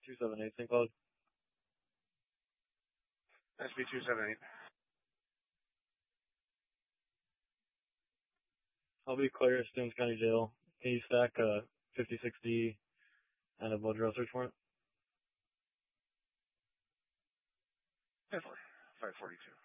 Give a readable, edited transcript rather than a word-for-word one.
278 St. Cloud. SB 278. I'll be clear, Stevens County Jail. Can you stack 56D and a blood draw search warrant? Definitely. 542.